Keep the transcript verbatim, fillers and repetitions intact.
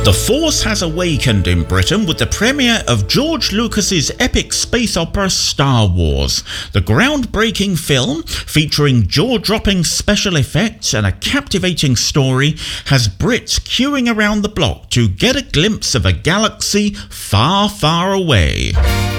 The Force has awakened in Britain with the premiere of George Lucas's epic space opera Star Wars. The groundbreaking film, featuring jaw-dropping special effects and a captivating story, has Brits queuing around the block to get a glimpse of a galaxy far, far away.